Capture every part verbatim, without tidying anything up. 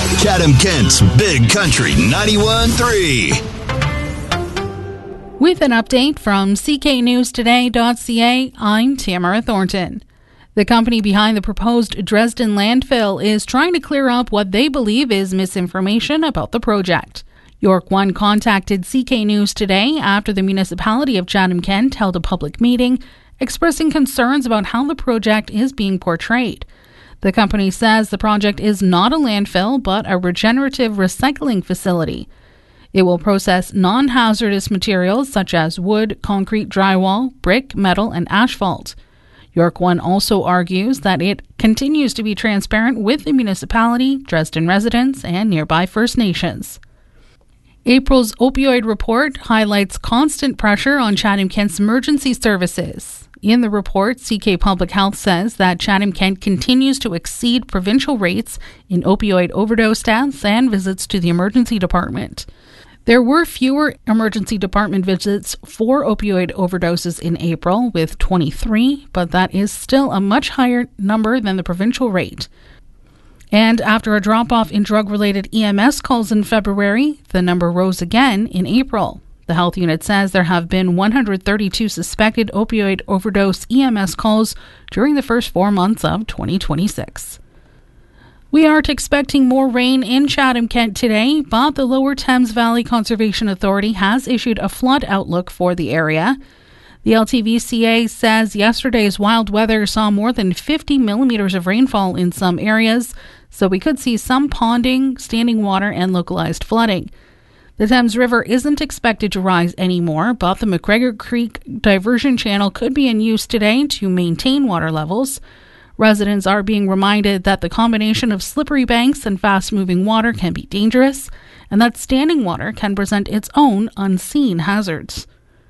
Chatham-Kent's Big Country ninety-one point three. With an update from C K News Today dot C A, I'm Tamara Thornton. The company behind the proposed Dresden landfill is trying to clear up what they believe is misinformation about the project. York One contacted C K News Today after the municipality of Chatham-Kent held a public meeting expressing concerns about how the project is being portrayed. The company says the project is not a landfill but a regenerative recycling facility. It will process non-hazardous materials such as wood, concrete, drywall, brick, metal, and asphalt. York One also argues that it continues to be transparent with the municipality, Dresden residents, and nearby First Nations. April's opioid report highlights constant pressure on Chatham-Kent's emergency services. In the report, C K Public Health says that Chatham-Kent continues to exceed provincial rates in opioid overdose deaths and visits to the emergency department. There were fewer emergency department visits for opioid overdoses in April, with twenty-three, but that is still a much higher number than the provincial rate. And after a drop-off in drug-related E M S calls in February, the number rose again in April. The health unit says there have been one hundred thirty-two suspected opioid overdose E M S calls during the first four months of twenty twenty-six. We aren't expecting more rain in Chatham-Kent today, but the Lower Thames Valley Conservation Authority has issued a flood outlook for the area. The L T V C A says yesterday's wild weather saw more than fifty millimeters of rainfall in some areas, so we could see some ponding, standing water, and localized flooding. The Thames River isn't expected to rise anymore, but the McGregor Creek diversion channel could be in use today to maintain water levels. Residents are being reminded that the combination of slippery banks and fast-moving water can be dangerous, and that standing water can present its own unseen hazards.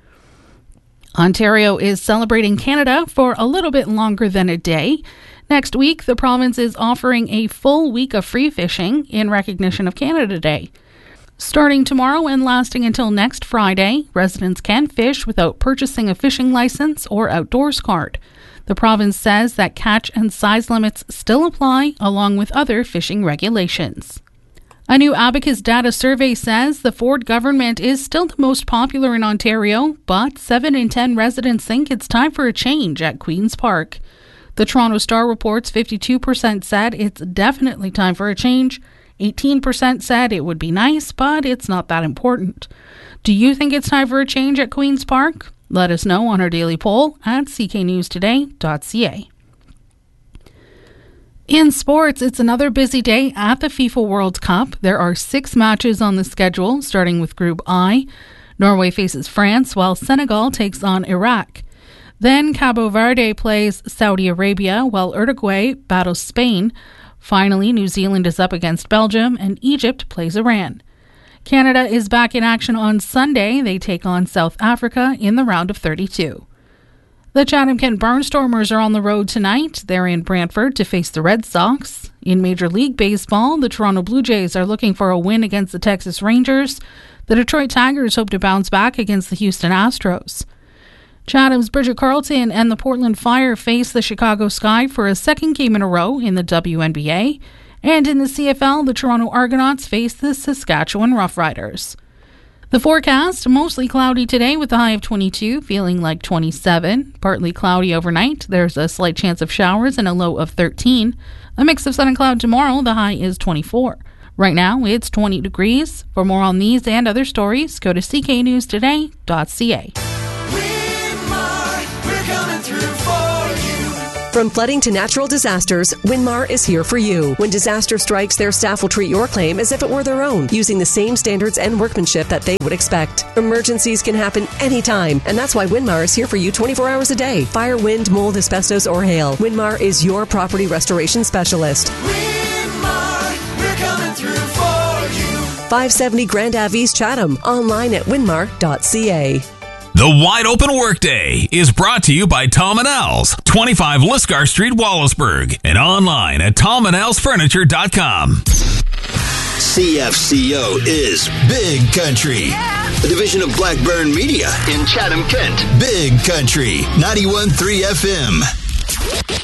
Ontario is celebrating Canada for a little bit longer than a day. Next week, the province is offering a full week of free fishing in recognition of Canada Day. Starting tomorrow and lasting until next Friday, residents can fish without purchasing a fishing license or outdoors card. The province says that catch and size limits still apply, along with other fishing regulations. A new Abacus data survey says the Ford government is still the most popular in Ontario, but seven in ten residents think it's time for a change at Queen's Park. The Toronto Star reports fifty-two percent said it's definitely time for a change, eighteen percent said it would be nice, but it's not that important. Do you think it's time for a change at Queen's Park? Let us know on our daily poll at C K News Today dot C A. In sports, it's another busy day at the FIFA World Cup. There are six matches on the schedule, starting with Group I. Norway faces France, while Senegal takes on Iraq. Then Cabo Verde plays Saudi Arabia, while Uruguay battles Spain. Finally, New Zealand is up against Belgium, and Egypt plays Iran. Canada is back in action on Sunday. They take on South Africa in the round of thirty-two. The Chatham-Kent Barnstormers are on the road tonight. They're in Brantford to face the Red Sox. In Major League Baseball, the Toronto Blue Jays are looking for a win against the Texas Rangers. The Detroit Tigers hope to bounce back against the Houston Astros. Chatham's Bridget Carleton and the Portland Fire face the Chicago Sky for a second game in a row in the W N B A. And in the C F L, the Toronto Argonauts face the Saskatchewan Roughriders. The forecast, mostly cloudy today with a high of twenty-two, feeling like twenty-seven. Partly cloudy overnight. There's a slight chance of showers and a low of thirteen. A mix of sun and cloud tomorrow. The high is twenty-four. Right now, it's twenty degrees. For more on these and other stories, go to C K News Today dot C A. From flooding to natural disasters, Winmar is here for you. When disaster strikes, their staff will treat your claim as if it were their own, using the same standards and workmanship that they would expect. Emergencies can happen anytime, and that's why Winmar is here for you twenty-four hours a day. Fire, wind, mold, asbestos, or hail. Winmar is your property restoration specialist. Winmar, we're coming through for you. five seventy Grand Ave East Chatham. Online at winmar dot c a. The Wide Open Workday is brought to you by Tom and Al's, twenty-five Lisgar Street, Wallaceburg, and online at tom and als furniture dot com. C F C O is Big Country, yeah. A division of Blackburn Media in Chatham-Kent. Big Country, ninety-one point three F M.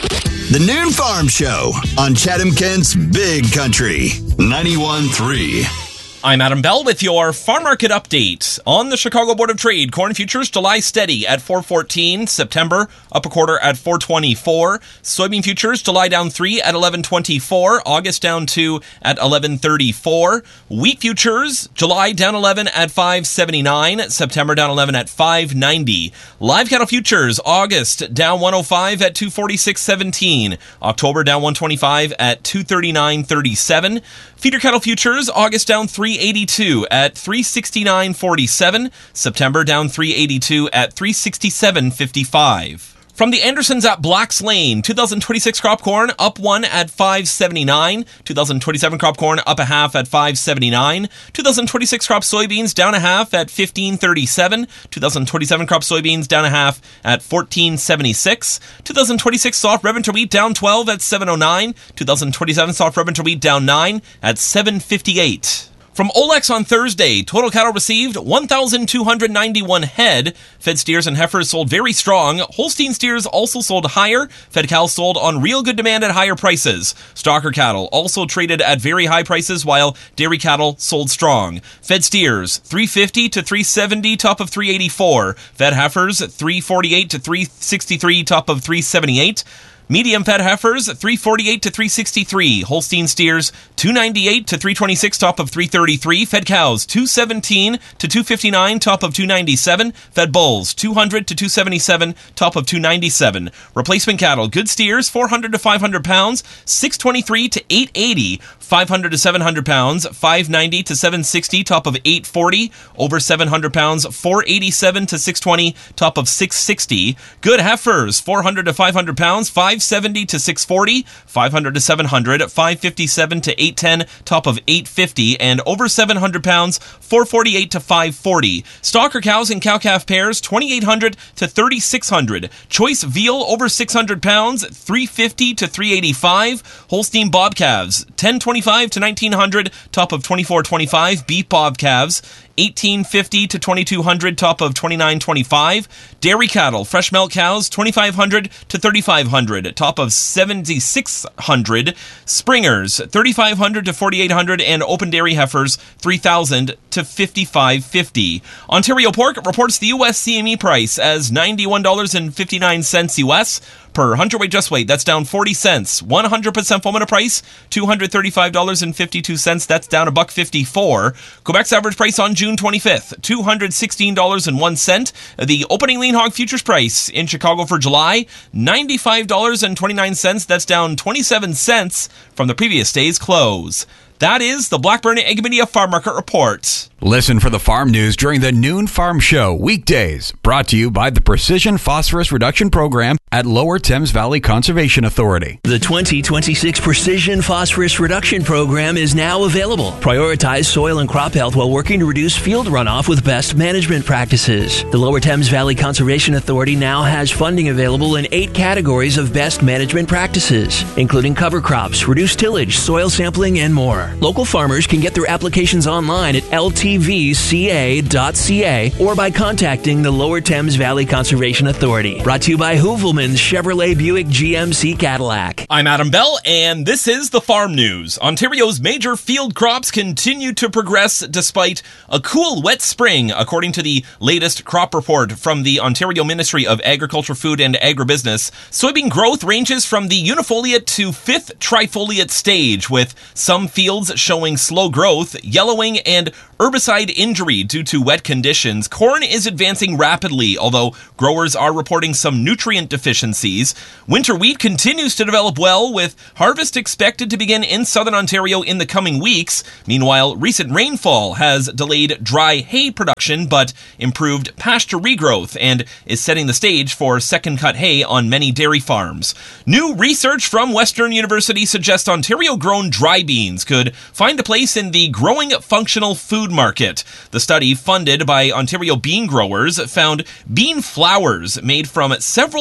The Noon Farm Show on Chatham-Kent's Big Country, ninety-one point three. I'm Adam Bell with your farm market update. On the Chicago Board of Trade, corn futures July steady at four fourteen, September up a quarter at four twenty-four, soybean futures July down three at eleven twenty-four, August down two at eleven thirty-four, wheat futures July down eleven at five seventy-nine, September down eleven at five ninety, live cattle futures August down one oh five at two forty-six seventeen, October down one twenty-five at two thirty-nine thirty-seven, feeder cattle futures August down three eighty-two at three sixty-nine forty-seven, September down three eighty-two at three sixty-seven fifty-five. From the Andersons at Black's Lane, two thousand twenty-six crop corn up one at five seventy-nine, two thousand twenty-seven crop corn up a half at five seventy-nine, two thousand twenty-six crop soybeans down a half at fifteen thirty-seven, two thousand twenty-seven crop soybeans down a half at fourteen seventy-six, two thousand twenty-six soft red winter wheat down twelve at seven oh nine, two thousand twenty-seven soft red winter wheat down nine at seven fifty-eight. From Olex on Thursday, total cattle received one thousand two hundred ninety-one head. Fed steers and heifers sold very strong. Holstein steers also sold higher. Fed cows sold on real good demand at higher prices. Stocker cattle also traded at very high prices, while dairy cattle sold strong. Fed steers three fifty to three seventy, top of three eighty-four. Fed heifers three forty-eight to three sixty-three, top of three seventy-eight. Medium fed heifers, three forty-eight to three sixty-three. Holstein steers, two ninety-eight to three twenty-six, top of three thirty-three. Fed cows, two seventeen to two fifty-nine, top of two ninety-seven. Fed bulls, two hundred to two seventy-seven, top of two ninety-seven. Replacement cattle, good steers, four hundred to five hundred pounds, six twenty-three to eight eighty. five hundred to seven hundred pounds, five ninety to seven sixty, top of eight forty. Over seven hundred pounds, four eighty-seven to six twenty, top of six sixty. Good heifers, four hundred to five hundred pounds, five seventy to six forty, five hundred to seven hundred, five fifty-seven to eight ten, top of eight fifty, and over seven hundred pounds, four forty-eight to five forty. Stocker cows and cow-calf pairs, twenty-eight hundred to thirty-six hundred. Choice veal over six hundred pounds, three fifty to three eighty-five. Holstein bob calves, ten twenty-five to nineteen hundred, top of twenty-four twenty-five. Beef bob calves, eighteen fifty to twenty-two hundred, top of twenty-nine twenty-five. Dairy cattle, fresh milk cows, twenty-five hundred to thirty-five hundred, top of seventy-six hundred. Springers, thirty-five hundred to forty-eight hundred, and open dairy heifers, three thousand to fifty-five fifty. Ontario Pork reports the U S C M E price as ninety-one dollars and fifty-nine cents U S per hundredweight just weight. That's down forty cents. one hundred percent fomenta price, two hundred thirty-five dollars and fifty-two cents. That's down a buck fifty-four. Quebec's average price on June twenty-fifth, two hundred sixteen dollars and one cent. The opening lean hog futures price in Chicago for July, ninety-five dollars and twenty-nine cents. That's down twenty-seven cents from the previous day's close. That is the Blackburn Ag Media Farm Market Report. Listen for the farm news during the Noon Farm Show weekdays. Brought to you by the Precision Phosphorus Reduction Program at Lower Thames Valley Conservation Authority. The twenty twenty-six Precision Phosphorus Reduction Program is now available. Prioritize soil and crop health while working to reduce field runoff with best management practices. The Lower Thames Valley Conservation Authority now has funding available in eight categories of best management practices, including cover crops, reduced tillage, soil sampling, and more. Local farmers can get their applications online at L T V C A dot C A or by contacting the Lower Thames Valley Conservation Authority. Brought to you by Hoovelman's Chevrolet Buick G M C Cadillac. I'm Adam Bell, and this is the Farm News. Ontario's major field crops continue to progress despite a cool, wet spring, according to the latest crop report from the Ontario Ministry of Agriculture, Food and Agribusiness. Soybean growth ranges from the unifoliate to fifth trifoliate stage, with some fields showing slow growth, yellowing, and herbicide injury due to wet conditions. Corn is advancing rapidly, although growers are reporting some nutrient deficiencies. Winter wheat continues to develop well, with harvest expected to begin in southern Ontario in the coming weeks. Meanwhile, recent rainfall has delayed dry hay production but improved pasture regrowth and is setting the stage for second cut hay on many dairy farms. New research from Western University suggests Ontario-grown dry beans could find a place in the growing functional food market. The study, funded by Ontario bean growers, found bean flours made from several varieties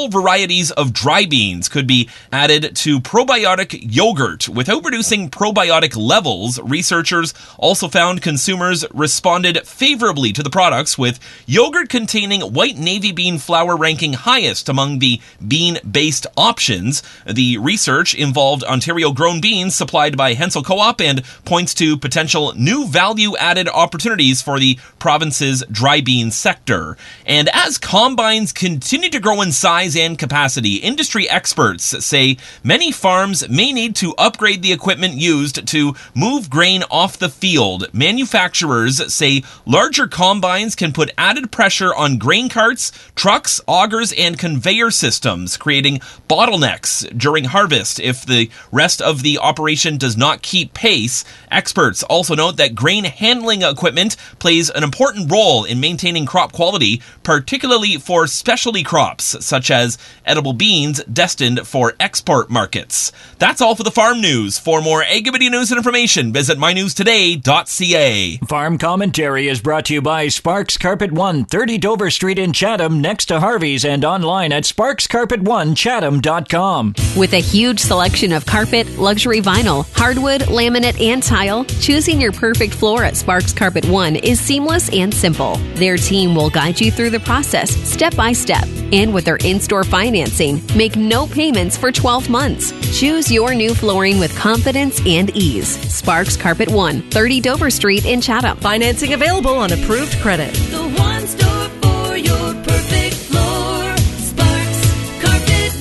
varieties of dry beans could be added to probiotic yogurt without reducing probiotic levels. Researchers also found consumers responded favorably to the products, with yogurt containing white navy bean flour ranking highest among the bean-based options. The research involved Ontario-grown beans supplied by Hensel Co-op and points to potential new value-added opportunities for the province's dry bean sector. And as combines continue to grow in size and capacity, industry experts say many farms may need to upgrade the equipment used to move grain off the field. Manufacturers say larger combines can put added pressure on grain carts, trucks, augers, and conveyor systems, creating bottlenecks during harvest if the rest of the operation does not keep pace. Experts also note that grain handling equipment plays an important role in maintaining crop quality, particularly for specialty crops such as edible beans destined for export markets. That's all for the farm news. For more Agri news and information, visit my news today dot c a. Farm Commentary is brought to you by Sparks Carpet One, thirty Dover Street in Chatham, next to Harvey's, and online at sparks carpet one chatham dot com. With a huge selection of carpet, luxury vinyl, hardwood, laminate, and tile, choosing your perfect floor at Sparks Carpet One is seamless and simple. Their team will guide you through the process step by step. And with their in-store financing, make no payments for twelve months. Choose your new flooring with confidence and ease. Sparks Carpet One, thirty Dover Street in Chatham. Financing available on approved credit. The one store for your perfect floor. Sparks Carpet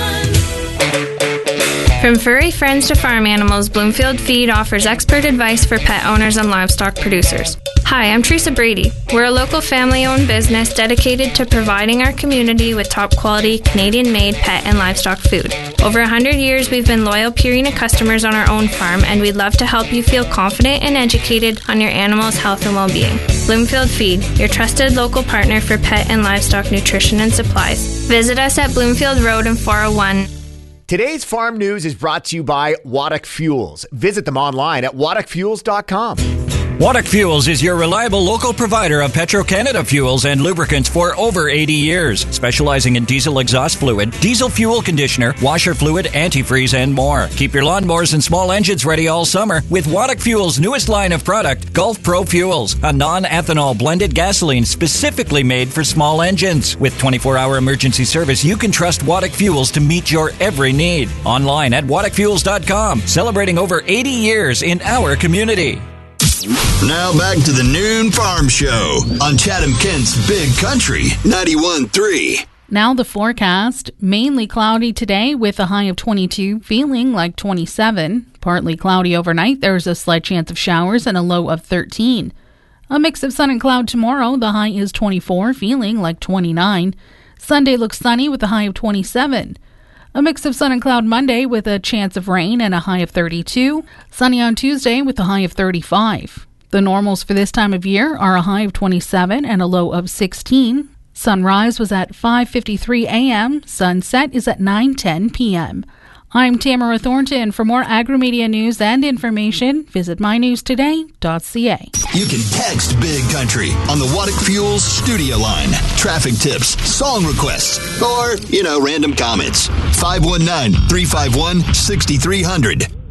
One. From furry friends to farm animals, Bloomfield Feed offers expert advice for pet owners and livestock producers. Hi, I'm Teresa Brady. We're a local family-owned business dedicated to providing our community with top-quality, Canadian-made pet and livestock food. Over one hundred years, we've been loyal Purina customers on our own farm, and we'd love to help you feel confident and educated on your animal's health and well-being. Bloomfield Feed, your trusted local partner for pet and livestock nutrition and supplies. Visit us at Bloomfield Road in four oh one. Today's farm news is brought to you by Waddock Fuels. Visit them online at waddock fuels dot com. Waddock Fuels is your reliable local provider of Petro-Canada fuels and lubricants for over eighty years, specializing in diesel exhaust fluid, diesel fuel conditioner, washer fluid, antifreeze, and more. Keep your lawnmowers and small engines ready all summer with Waddock Fuels' newest line of product, Gulf Pro Fuels, a non-ethanol blended gasoline specifically made for small engines. With twenty-four hour emergency service, you can trust Waddock Fuels to meet your every need. Online at waddock fuels dot com, celebrating over eighty years in our community. Now back to the Noon Farm Show on Chatham-Kent's Big Country ninety-one point three. Now the forecast. Mainly cloudy today with a high of twenty-two, feeling like twenty-seven. Partly cloudy overnight. There's a slight chance of showers and a low of thirteen. A mix of sun and cloud tomorrow. The high is twenty-four, feeling like twenty-nine. Sunday looks sunny with a high of twenty-seven. A mix of sun and cloud Monday with a chance of rain and a high of thirty-two. Sunny on Tuesday with a high of thirty-five. The normals for this time of year are a high of twenty-seven and a low of sixteen. Sunrise was at five fifty-three a.m. Sunset is at nine ten p.m. I'm Tamara Thornton. For more agri-media news and information, visit my news today dot c a. You can text Big Country on the Waddock Fuels studio line. Traffic tips, song requests, or, you know, random comments. five one nine, three five one, six three zero zero.